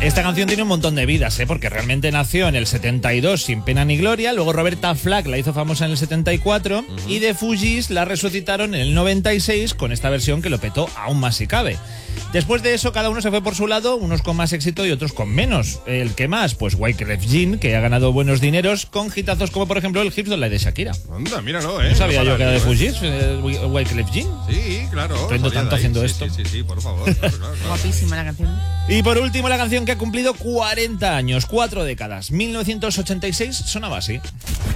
Esta canción tiene un montón de vidas, porque realmente nació en el 72 sin pena ni gloria, luego Roberta Flack la hizo famosa en el 74 y The Fugees la resucitaron en el 96 con esta versión que lo petó aún más si cabe. Después de eso, cada uno se fue por su lado, unos con más éxito y otros con menos. ¿El que más? Pues Wyclef Jean, que ha ganado buenos dineros con hitazos como, por ejemplo, el Hips Don't Lie de Shakira. Anda, míralo, ¿No sabía yo que era de Fugees, Wyclef Jean? Sí, claro. Aprendo tanto haciendo esto. Sí, por favor. Claro. Guapísima la canción. Y por último, la canción que ha cumplido 40 años, 4 décadas. 1986 sonaba así.